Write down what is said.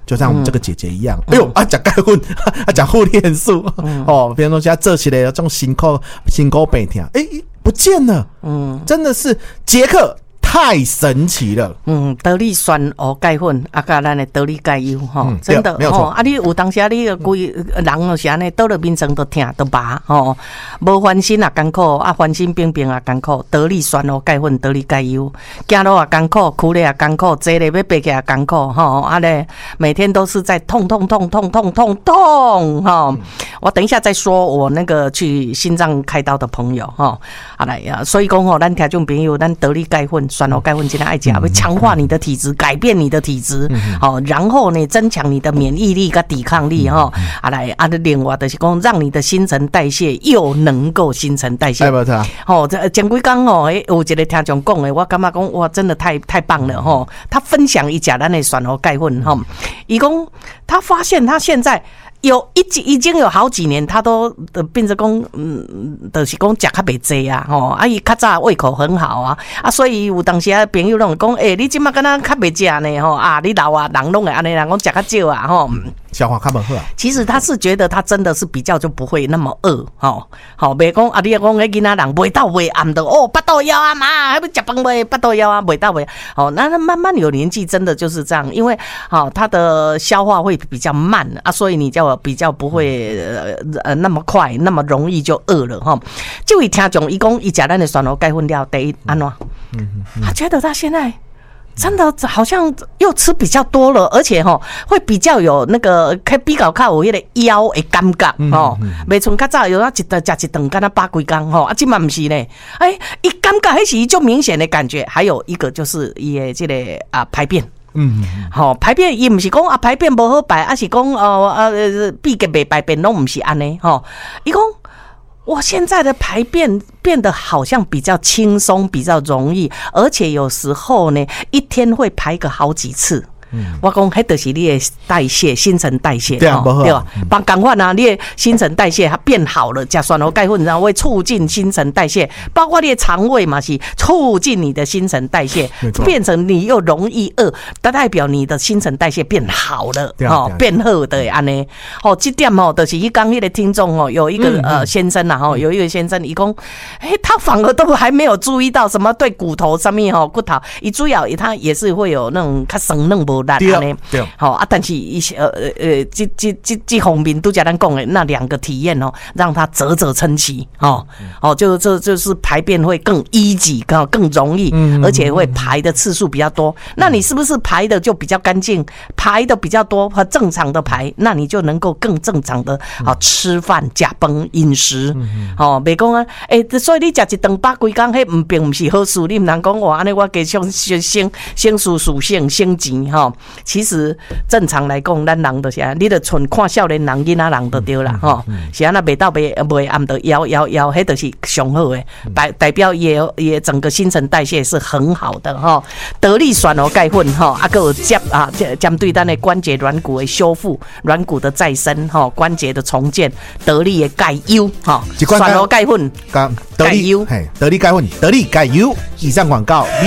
就像我们这个姐姐一样，哎呦啊，讲钙粉，啊讲护链素，比方说现在做起来这种心口背痛，不见了，真的是杰克。太神奇了， 得力酸蚵钙粉啊，甲咱的得力钙油吼，真的吼啊！你有当时你规人就是安尼，倒了面床都痛都麻吼，无翻身也艰苦啊，翻身冰冰也艰苦。得力酸蚵钙粉，得力钙油，走路也艰苦，哭咧也艰苦，坐咧要爬起来也艰苦吼啊咧，每天都是在痛吼。我等一下再说我那个去心脏开刀的朋友吼，好来呀，所以讲吼，咱听众朋友，咱得力钙粉。酸蚵钙粉今天爱讲，会强化你的体质，改变你的体质，然后呢，增强你的免疫力跟抵抗力哈。另外就是讲，让你的新陈代谢又能够新陈代谢。前几天有一个听众讲的，我感觉讲哇，真的太棒了哈。他分享一下咱的酸蚵钙粉哈，伊讲他发现他现在。已经有好几年，他都变成讲，就是讲食较袂济啊，伊较早胃口很好啊，所以有当时啊朋友拢讲，你即马敢若较袂食呢，你老啊人拢会安尼人讲食较少啊， 消化较无好啊。 其实他是觉得他真的是比较就不会那么饿，袂讲你讲迄囡仔人袂到胃暗的巴肚枵啊妈，还要食饭袂巴肚枵啊，袂到胃。那慢慢有年纪真的就是这样，因为他的消化会比较慢啊，所以你就比较不会那么快那么容易就饿了哈。这位听众伊讲伊食咱的酸蚵钙粉了，第一安怎？他觉得他现在。真的好像又吃比较多了，而且会比较有那个比较有那个腰的感觉袂像较早有一顿吃一顿敢若饱几工现在不是呢，一感觉那是一种明显的感觉。还有一个就是伊的这个排便。排便伊不是讲排便不好排，而是讲闭个袂排便拢不是安尼伊讲。我现在的排便变得好像比较轻松，比较容易，而且有时候呢，一天会排个好几次。我讲迄就是你的代谢，新陈代谢， 对啊， 对吧？帮赶快啊，你的新陈代谢它变好了，吃酸蚵钙粉然后会促进新陈代谢，包括你的肠胃嘛是促进你的新陈代谢，变成你又容易饿，代表你的新陈代谢变好了，变好的安尼。这点就是伊刚那个听众有一个先生啊有一个先生，伊讲，他反而都还没有注意到什么对骨头上面骨头，伊主要他也是会有那种较生嫩无。 对， 但是这方面都讲咱讲的那两个体验让他啧称奇就是排便会更easy，更容易，而且会排的次数比较多。那你是不是排的就比较干净，排的比较多和正常的排，那你就能够更正常的吃饭吃饭饮食别讲所以你吃一顿饱几工，迄并不是好事。你唔能讲安尼我加上先属性先钱其实正常来讲，咱人就是你就纯看少年人、囡仔人就对啦是安那袂到袂暗的摇，迄就是上好的，代表也整个新陈代谢是很好的得力酸蚵钙粉还有针对咱的关节软骨的修复、软骨的再生关节的重建，得力的钙油酸蚵钙粉、 钙油，得力钙粉、得力钙油。以上广告。